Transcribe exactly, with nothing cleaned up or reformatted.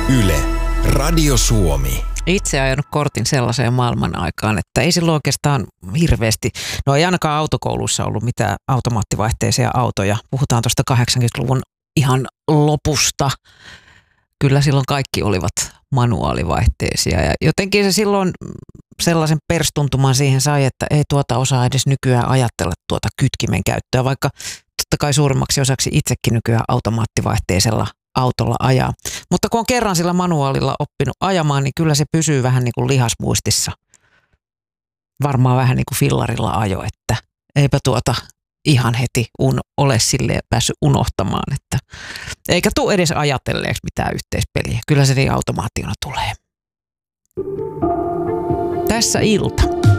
Yle, Radio Suomi. Itse ajanut kortin sellaiseen maailman aikaan, että ei silloin oikeastaan hirveästi, no ei ainakaan autokoulussa ollut mitään automaattivaihteisia autoja. Puhutaan tuosta kahdeksankymmentäluvun ihan lopusta. Kyllä silloin kaikki olivat manuaalivaihteisia ja jotenkin se silloin sellaisen perstuntuman siihen sai, että ei tuota osaa edes nykyään ajatella tuota kytkimen käyttöä, vaikka totta kai suurimmaksi osaksi itsekin nykyään automaattivaihteisella autolla ajaa. Mutta kun on kerran sillä manuaalilla oppinut ajamaan, niin kyllä se pysyy vähän niin kuin lihasmuistissa. Varmaan vähän niin kuin fillarilla ajo, että eipä tuota ihan heti un, ole silleen päässyt unohtamaan, että eikä tule edes ajatelleeksi mitään yhteispeliä. Kyllä se niin automaationa tulee. Tässä ilta.